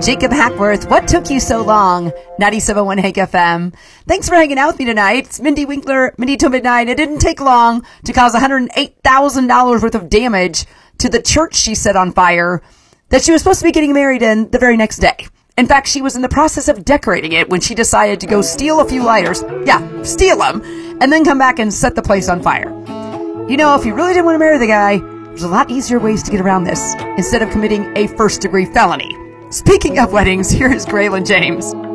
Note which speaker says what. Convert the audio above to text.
Speaker 1: Jacob Hackworth, what took you so long? 97.1 Hank FM. Thanks for hanging out with me tonight. It's Mindy Winkler, Mindy Till Midnight. It didn't take long to cause $108,000 worth of damage to the church she set on fire that she was supposed to be getting married in the very next day. In fact, she was in the process of decorating it when she decided to go steal a few lighters. Yeah, steal them. And then come back and set the place on fire. You know, if you really didn't want to marry the guy, there's a lot easier ways to get around this instead of committing a first-degree felony. Speaking of weddings, here is Graylin James.